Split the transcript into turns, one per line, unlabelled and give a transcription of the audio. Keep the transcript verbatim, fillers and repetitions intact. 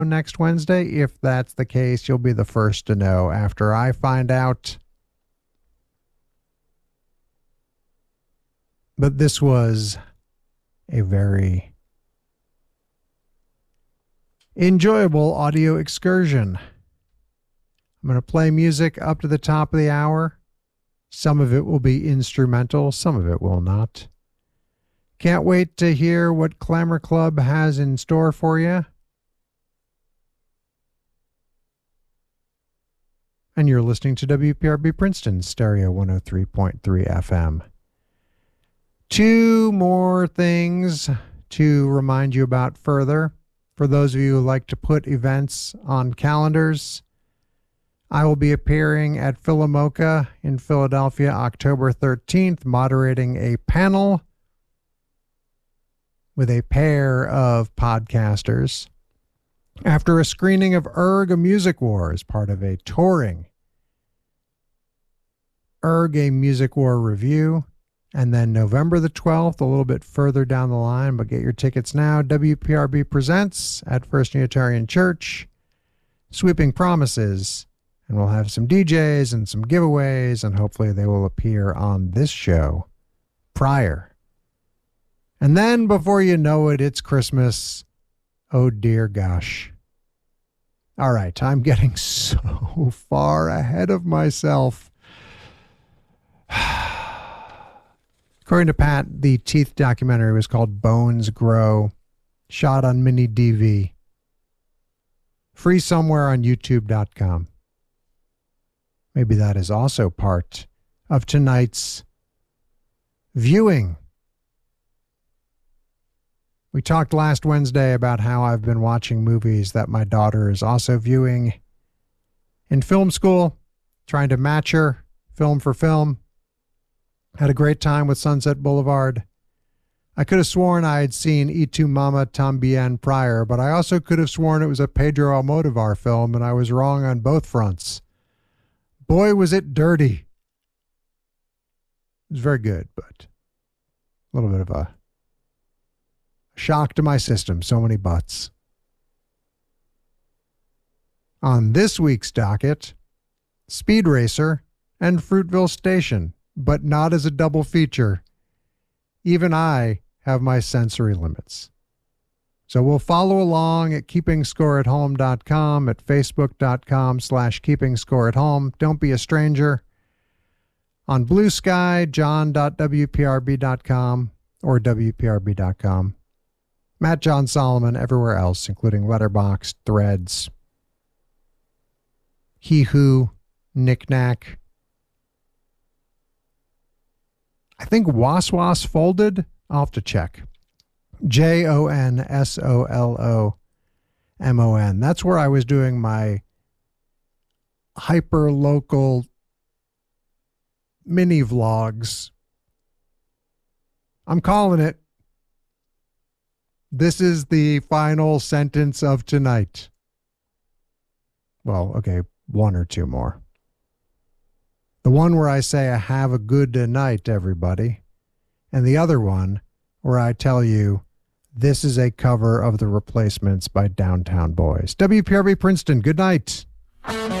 next Wednesday? If that's the case, you'll be the first to know after I find out. But this was a very enjoyable audio excursion. I'm going to play music up to the top of the hour. Some of it will be instrumental, some of it will not. Can't wait to hear what Clamor Club has in store for you. And you're listening to W P R B Princeton, Stereo one oh three point three F M. Two more things to remind you about further. For those of you who like to put events on calendars, I will be appearing at Philomoka in Philadelphia October thirteenth, moderating a panel with a pair of podcasters after a screening of Erg, A Music War as part of a touring Erg, A Music War review. And then November the twelfth, a little bit further down the line, but get your tickets now. W P R B presents at First Unitarian Church, Sweeping Promises. And we'll have some D Js and some giveaways, and hopefully they will appear on this show prior. And then before you know it, it's Christmas. Oh dear gosh. All right, I'm getting so far ahead of myself. According to Pat, the Teeth documentary was called Bones Grow, shot on mini D V. Free somewhere on YouTube dot com. Maybe that is also part of tonight's viewing. We talked last Wednesday about how I've been watching movies that my daughter is also viewing in film school, trying to match her film for film. Had a great time with Sunset Boulevard. I could have sworn I had seen Y Tu Mama Tambien prior, but I also could have sworn it was a Pedro Almodovar film, and I was wrong on both fronts. Boy, was it dirty. It was very good, but a little bit of a shock to my system. So many butts. On this week's docket, Speed Racer and Fruitville Station, but not as a double feature. Even I have my sensory limits. So we'll follow along at keeping score at home dot com, at facebook dot com slash keeping score at home. Don't be a stranger. On Blue Sky, john dot w p r b dot com or w p r b dot com. Matt John Solomon everywhere else, including Letterboxd, Threads, He Who, Knickknack. I think Was Was Folded. I'll have to check. J O N S O L O M O N. That's where I was doing my hyper-local mini vlogs. I'm calling it. This is the final sentence of tonight. Well, okay, one or two more. The one where I say, I have a good night, everybody. And the other one where I tell you, this is a cover of The Replacements by Downtown Boys. W P R B Princeton, good night.